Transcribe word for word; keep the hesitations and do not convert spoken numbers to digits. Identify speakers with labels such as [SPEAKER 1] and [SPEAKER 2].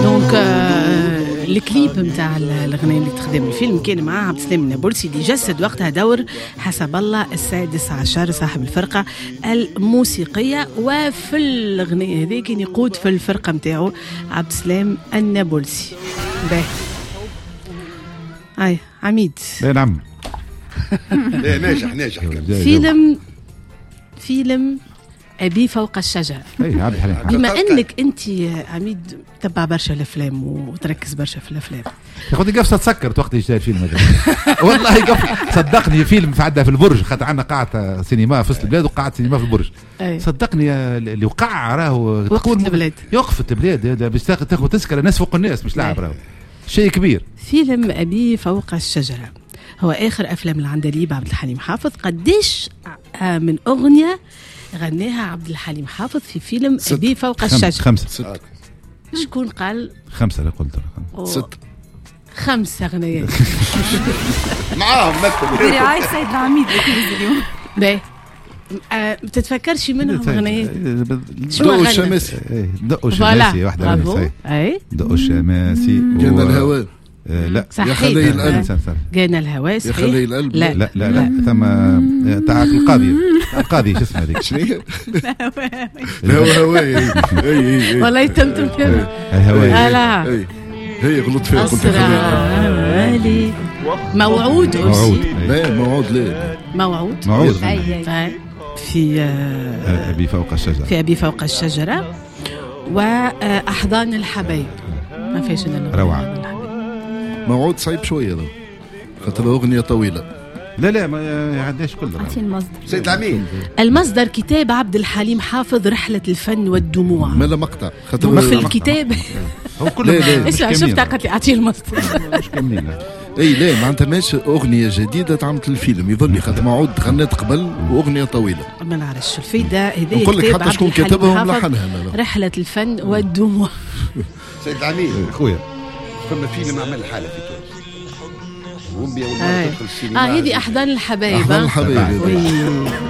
[SPEAKER 1] دونك الكليب نتاع الأغنية اللي تخدم الفيلم كان معاه عبد السلام النابلسي اللي جسد وقتها دور حسب الله السادس عشر صاحب الفرقة الموسيقية، وفي الأغنية هذه كان يقود في الفرقة متاعه عبد السلام النابلسي. باهي هاي عميد.
[SPEAKER 2] نعم.
[SPEAKER 3] ناجح ناجح.
[SPEAKER 1] فيلم فيلم أبي فوق الشجرة. بما أنك أنت عميد تبع برشا الأفلام وتركز برشا في الأفلام،
[SPEAKER 2] خذي قفصة تسكرت وقت يشتغل الفيلم هذا. والله قف صدقني فيلم في عندها في البرج، خاطر عندنا قاعة سينما في وسط البلاد وقاعة سينما في البرج.
[SPEAKER 1] أي.
[SPEAKER 2] صدقني اللي وقع راهو
[SPEAKER 1] وقفت البلاد،
[SPEAKER 2] يوقفت البلاد هذا باش تاخذ تذكرة الناس فوق الناس مش لاعب راهو شيء كبير.
[SPEAKER 1] فيلم أبي فوق الشجرة هو آخر أفلام العندليب عبد الحليم حافظ. قديش من أغنية غناها عبد الحليم حافظ في فيلم ست. أبي فوق الشجرة؟
[SPEAKER 2] خمسة ست.
[SPEAKER 1] شكون قال خمسة؟
[SPEAKER 2] اللي قلت
[SPEAKER 3] ست
[SPEAKER 1] خمسة أغنيات
[SPEAKER 3] معاهم مثل
[SPEAKER 4] برعاية سيد العميد اليوم.
[SPEAKER 1] باهي أه تتفكرش منهم أغنيات؟
[SPEAKER 3] دقوا الشماسي.
[SPEAKER 2] دقوا الشماسي واحدة منهم.
[SPEAKER 1] أي
[SPEAKER 2] دقوا الشماسي.
[SPEAKER 3] كان الهواء.
[SPEAKER 2] آه لا
[SPEAKER 3] يا خلي القلب.
[SPEAKER 1] جانا الهواء صحيح.
[SPEAKER 3] يا خلي القلب.
[SPEAKER 2] لا لا لا, لا. ثم تاع القاضي القاضي شو اسمه هذيك؟
[SPEAKER 3] شنو؟ الهواء هواء. اي
[SPEAKER 1] والله يتمتم كذا.
[SPEAKER 2] الهواء.
[SPEAKER 1] لا
[SPEAKER 3] هي غلط فيها. قلت
[SPEAKER 1] لي موعود.
[SPEAKER 3] موعود. لا موعود لا
[SPEAKER 1] موعود.
[SPEAKER 2] موعود.
[SPEAKER 1] في
[SPEAKER 2] أبي فوق الشجرة.
[SPEAKER 1] في أبي فوق الشجرة وأحضان الحبايب. ما فيش إلا
[SPEAKER 2] روعة.
[SPEAKER 3] موعود صعيب شوية ذا خاطر أغنية طويلة.
[SPEAKER 2] لا لا ما يعديش كله.
[SPEAKER 4] عطيني المصدر.
[SPEAKER 3] سيد العميد.
[SPEAKER 1] المصدر كتاب عبد الحليم حافظ رحلة الفن والدموع.
[SPEAKER 3] مالا مقطع خاطر
[SPEAKER 1] في الكتاب
[SPEAKER 2] هو كله.
[SPEAKER 1] اسمع شفت قالت لي أعطيه المصدر.
[SPEAKER 2] مش كاملين.
[SPEAKER 3] اي لا معناتها ماشي أغنية جديدة تعملت الفيلم يظل لي خاطر موعود غنيت قبل وأغنية طويلة.
[SPEAKER 1] ما نعرفش الفيدة هذه.
[SPEAKER 3] نقول لك حتى شكون كتبها وملحنها.
[SPEAKER 1] رحلة الفن والدموع.
[SPEAKER 3] سيد العميد
[SPEAKER 2] خويا
[SPEAKER 3] فما فيلم عمل حالة في تونس ومبيا والله تدخل السينما.
[SPEAKER 1] اه هذه أحضان الحبايب.
[SPEAKER 3] أحضان الحبايب.